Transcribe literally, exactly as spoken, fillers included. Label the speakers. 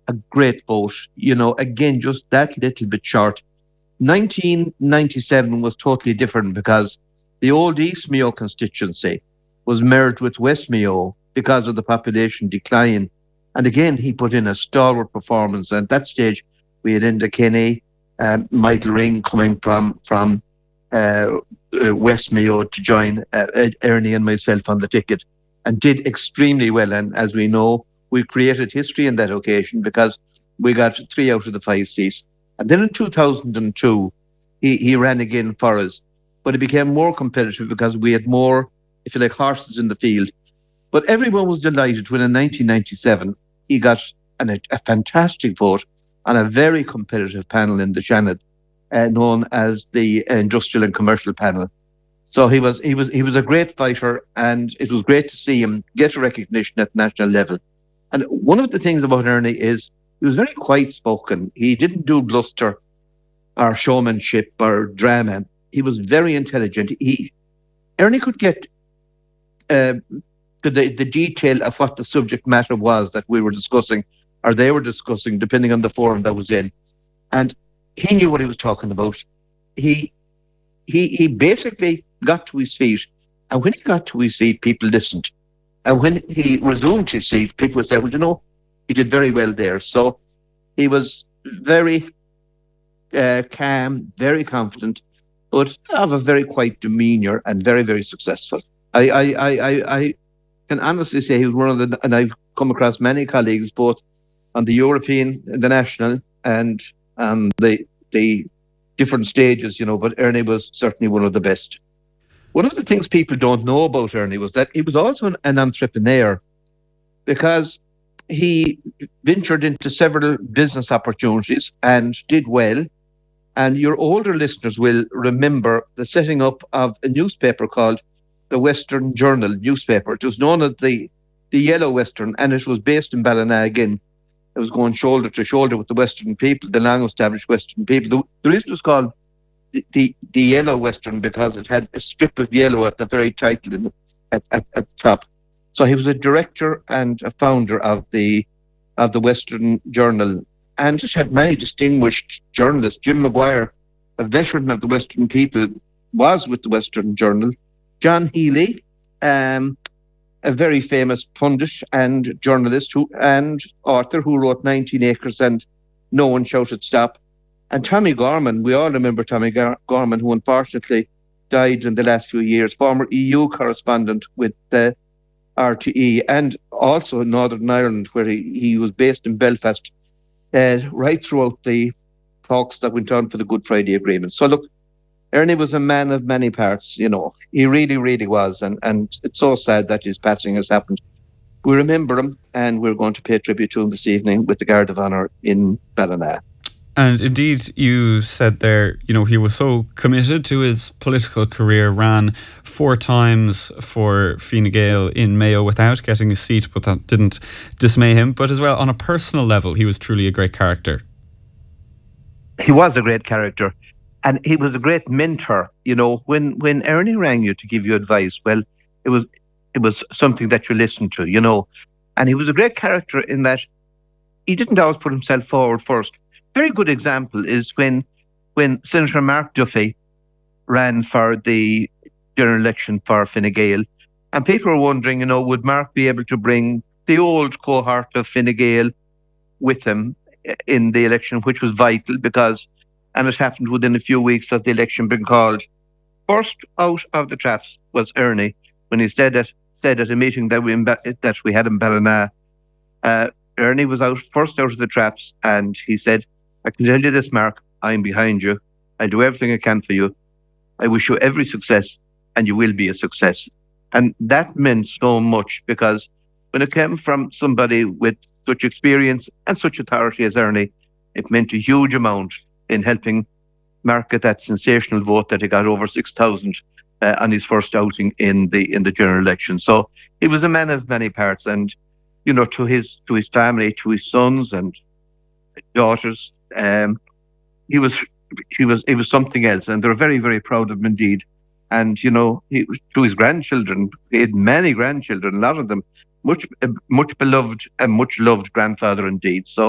Speaker 1: a great vote. You know, again, just that little bit short. nineteen ninety-seven was totally different because the old East Mayo constituency was merged with West Mayo because of the population decline. And again, he put in a stalwart performance. And at that stage, we had Enda Kenny, um, Michael Ring coming from from uh, uh, West Mayo to join uh, Ernie and myself on the ticket, and did extremely well. And as we know, we created history in that occasion because we got three out of the five seats. And then in two thousand two, he, he ran again for us, but it became more competitive because we had more, if you like, horses in the field. But everyone was delighted when in nineteen ninety-seven, he got an, a, a fantastic vote on a very competitive panel in the Shannon, uh, known as the Industrial and Commercial Panel. So he was he was he was a great fighter, and it was great to see him get recognition at national level. And one of the things about Ernie is he was very quiet spoken. He didn't do bluster or showmanship or drama. He was very intelligent. He Ernie could get uh, to the, the detail of what the subject matter was that we were discussing, or they were discussing, depending on the forum that was in. And he knew what he was talking about. He he he basically got to his feet, and when he got to his feet, people listened. And when he resumed his seat, people would say, well, you know, he did very well there. So he was very uh, calm, very confident, but of a very quiet demeanour and very, very successful. I, I, I, I, I can honestly say he was one of the, and I've come across many colleagues, both on the European, the national, and on the the different stages, you know, but Ernie was certainly one of the best. One of the things people don't know about Ernie was that he was also an, an entrepreneur, because he ventured into several business opportunities and did well. And your older listeners will remember the setting up of a newspaper called the Western Journal newspaper. It was known as the, the Yellow Western, and it was based in Ballina again. It was going shoulder to shoulder with the Western people, the long-established Western people. The, the reason it was called the, the, the Yellow Western because it had a strip of yellow at the very title in, at, at, at the top. So he was a director and a founder of the of the Western Journal, and just had many distinguished journalists. Jim Maguire, a veteran of the Western people, was with the Western Journal. John Healy, um, a very famous pundit and journalist who and author who wrote nineteen acres and No One Shouted Stop. And Tommy Gorman, we all remember Tommy Gar- Gorman, who unfortunately died in the last few years, former E U correspondent with the R T E, and also in Northern Ireland, where he, he was based in Belfast, uh, right throughout the talks that went on for the Good Friday Agreement. So look, Ernie was a man of many parts, you know. He really, really was, and, and it's so sad that his passing has happened. We remember him, and we're going to pay tribute to him this evening with the Guard of Honour in Ballina.
Speaker 2: And indeed, you said there, you know, he was so committed to his political career, ran four times for Fine Gael in Mayo without getting a seat, but that didn't dismay him. But as well, on a personal level, he was truly a great character.
Speaker 1: He was a great character, and he was a great mentor. You know, when, when Ernie rang you to give you advice, well, it was it was something that you listened to, you know. And he was a great character in that he didn't always put himself forward first. Very good example is when when Senator Mark Duffy ran for the general election for Fine Gael, and people were wondering, you know, would Mark be able to bring the old cohort of Fine Gael with him in the election, which was vital because, and it happened within a few weeks of the election being called. First out of the traps was Ernie when he said at said at a meeting that we that we had in Ballina. Uh, Ernie was out first out of the traps, and he said, I can tell you this, Mark, I'm behind you. I'll do everything I can for you. I wish you every success, and you will be a success. And that meant so much because when it came from somebody with such experience and such authority as Ernie, it meant a huge amount in helping Mark get that sensational vote that he got over six thousand uh, on his first outing in the in the general election. So he was a man of many parts, and you know, to his to his family, to his sons and daughters, um, he was he was he was something else, and they're very very proud of him indeed. And you know, he, to his grandchildren, he had many grandchildren, a lot of them much much beloved and much loved grandfather indeed. So